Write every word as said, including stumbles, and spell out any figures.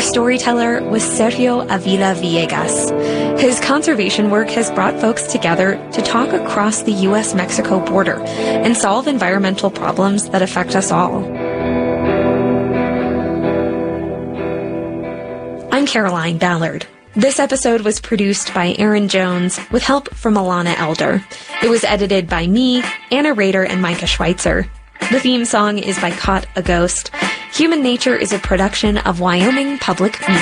storyteller was Sergio Avila Villegas. His conservation work has brought folks together to talk across the U S Mexico border and solve environmental problems that affect us all. I'm Caroline Ballard. This episode was produced by Aaron Jones with help from Alana Elder. It was edited by me, Anna Rader, and Micah Schweitzer. The theme song is by Caught a Ghost. Human Nature is a production of Wyoming Public Media.